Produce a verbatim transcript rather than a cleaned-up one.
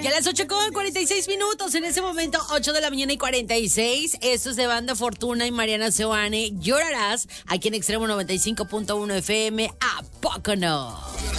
Y a las ocho con cuarenta y seis minutos, en ese momento, ocho de la mañana y cuarenta y seis. Esto es de Banda Fortuna y Mariana Seoane. Llorarás, aquí en Extremo noventa y cinco punto uno F M. ¿A poco no?